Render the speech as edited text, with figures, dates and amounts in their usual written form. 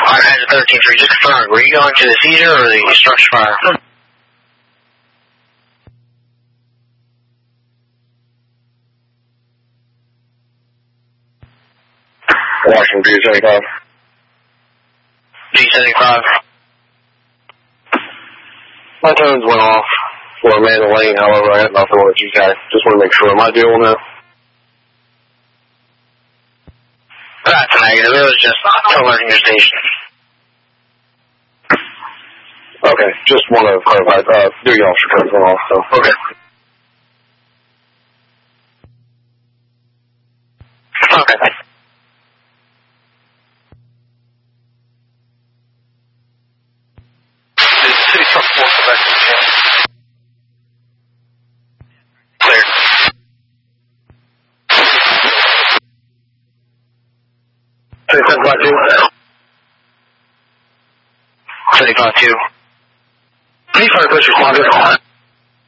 Alright, 13-3, just confirmed. Were you going to the theater or the structure fire? Washington, B75. B75. My tones went off for Amanda Lane, however, I had nothing on the GK. Just want to make sure. Am I doing that? That's negative. It was just alerting your station. Okay, just want to clarify. Duty officer codes went off, so. Okay. Okay. City Truck 4 for back to the channel. Clear. Say 752. 75-2. Please fire push responder.